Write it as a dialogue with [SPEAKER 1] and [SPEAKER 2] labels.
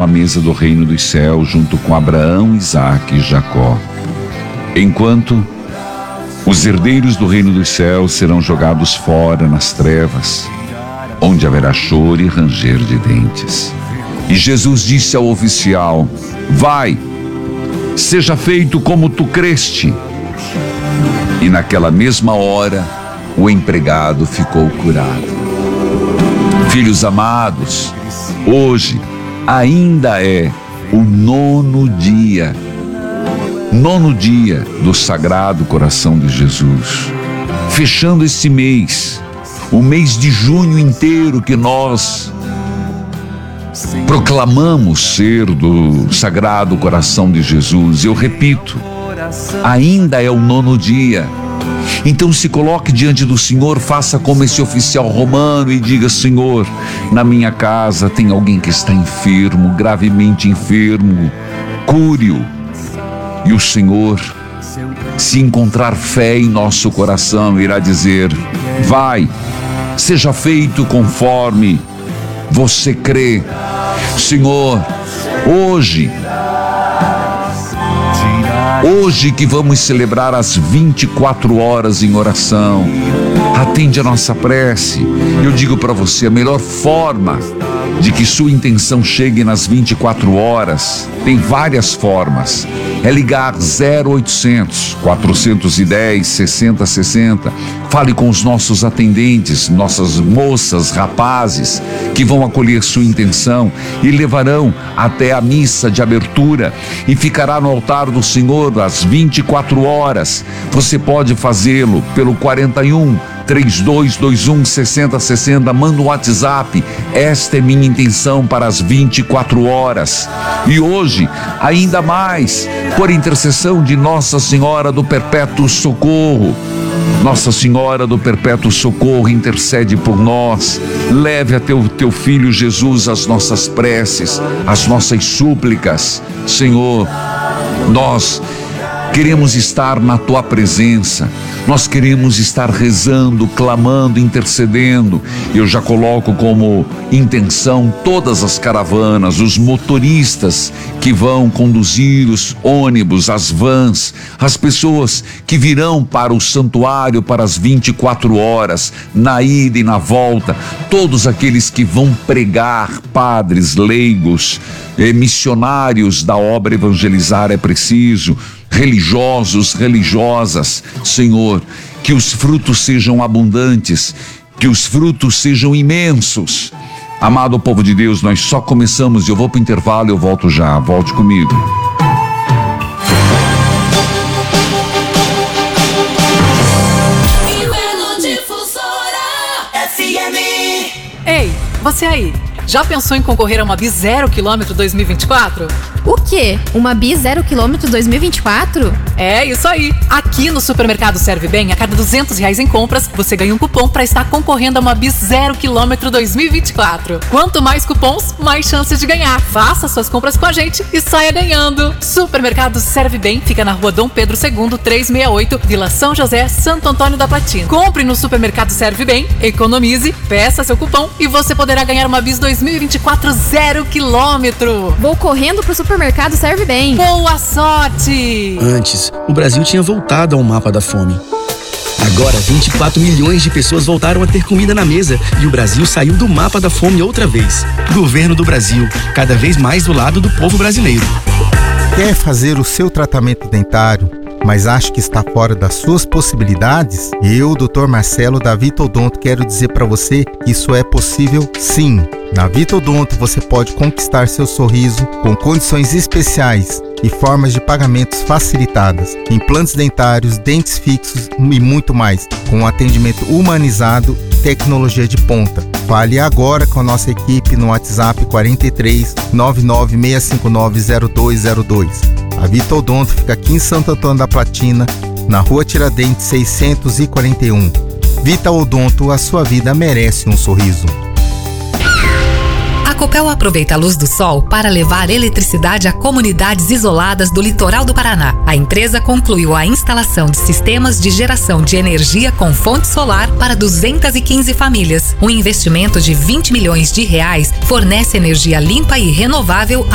[SPEAKER 1] à mesa do reino dos céus junto com Abraão, Isaque e Jacó. Enquanto os herdeiros do reino dos céus serão jogados fora nas trevas, onde haverá choro e ranger de dentes. E Jesus disse ao oficial: vai, seja feito como tu creste. E naquela mesma hora, o empregado ficou curado. Filhos amados, hoje ainda é o nono dia do Sagrado Coração de Jesus. Fechando esse mês, o mês de junho inteiro que nós proclamamos ser do Sagrado Coração de Jesus. Eu repito, ainda é o nono dia. Então se coloque diante do Senhor, faça como esse oficial romano e diga: Senhor, na minha casa tem alguém que está enfermo, gravemente enfermo, cure-o. E o Senhor, se encontrar fé em nosso coração, irá dizer: vai, seja feito conforme você crê. Senhor, hoje que vamos celebrar as 24 horas em oração, atende a nossa prece. Eu digo para você, a melhor forma de que sua intenção chegue nas 24 horas, tem várias formas. É ligar 0800 410 6060. Fale com os nossos atendentes, nossas moças, rapazes, que vão acolher sua intenção e levarão até a missa de abertura e ficará no altar do Senhor às 24 horas. Você pode fazê-lo pelo 41 3221 6060. Manda um WhatsApp. Esta é minha intenção para as 24 horas. E hoje, ainda mais, por intercessão de Nossa Senhora do Perpétuo Socorro. Nossa Senhora do Perpétuo Socorro intercede por nós. Leve até o teu filho Jesus as nossas preces, as nossas súplicas. Senhor, nós queremos estar na tua presença. Nós queremos estar rezando, clamando, intercedendo. Eu já coloco como intenção todas as caravanas, os motoristas que vão conduzir os ônibus, as vans, as pessoas que virão para o santuário para as 24 horas, na ida e na volta, todos aqueles que vão pregar, padres, leigos, missionários da obra Evangelizar é Preciso, religiosos, religiosas. Senhor, que os frutos sejam abundantes, que os frutos sejam imensos. Amado povo de Deus, nós só começamos. Eu vou para o intervalo, eu volto já. Volte comigo.
[SPEAKER 2] Ei, você aí, já pensou em concorrer a uma Bi 0 km 2024?
[SPEAKER 3] O quê? Uma Bi 0 km 2024?
[SPEAKER 2] É isso aí! Aqui no Supermercado Serve Bem, a cada R$200 em compras, você ganha um cupom para estar concorrendo a uma Bi 0 km 2024. Quanto mais cupons, mais chances de ganhar. Faça suas compras com a gente e saia ganhando! Supermercado Serve Bem fica na rua Dom Pedro II, 368, Vila São José, Santo Antônio da Platina. Compre no Supermercado Serve Bem, economize, peça seu cupom e você poderá ganhar uma Bis 2024 0 km.
[SPEAKER 3] Vou correndo pro Supermercado Serve Bem.
[SPEAKER 2] Boa sorte!
[SPEAKER 4] Antes, o Brasil tinha voltado ao mapa da fome. Agora, 24 milhões de pessoas voltaram a ter comida na mesa e o Brasil saiu do mapa da fome outra vez. Governo do Brasil, cada vez mais do lado do povo brasileiro.
[SPEAKER 5] Quer fazer o seu tratamento dentário, mas acha que está fora das suas possibilidades? Eu, Dr. Marcelo da Vitodonto, quero dizer para você que isso é possível sim. Na Vitodonto você pode conquistar seu sorriso com condições especiais e formas de pagamentos facilitadas, implantes dentários, dentes fixos e muito mais, com um atendimento humanizado e tecnologia de ponta. Fale agora com a nossa equipe no WhatsApp 43 99 659 0202. A Vitodonto fica aqui em Santo Antônio da Platina, na Rua Tiradentes 641. Vitodonto, a sua vida merece um sorriso.
[SPEAKER 6] A Copel aproveita a luz do sol para levar eletricidade a comunidades isoladas do litoral do Paraná. A empresa concluiu a instalação de sistemas de geração de energia com fonte solar para 215 famílias. Um investimento de R$20 milhões fornece energia limpa e renovável